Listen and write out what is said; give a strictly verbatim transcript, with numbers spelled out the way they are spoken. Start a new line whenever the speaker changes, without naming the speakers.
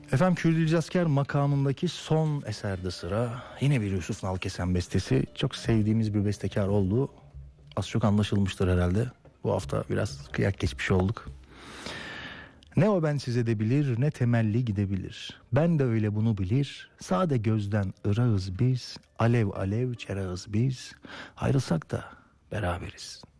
Efendim Kürdili Asker makamındaki son eserde sıra. Yine bir Yusuf Nalkesen bestesi. Çok sevdiğimiz bir bestekar olduğu az çok anlaşılmıştır herhalde. Bu hafta biraz kıyak geçmiş olduk. Ne o ben size de bilir, ne temelli gidebilir. Ben de öyle bunu bilir. Sade gözden ırağız biz, alev alev çerağız biz. Ayrılsak da beraberiz.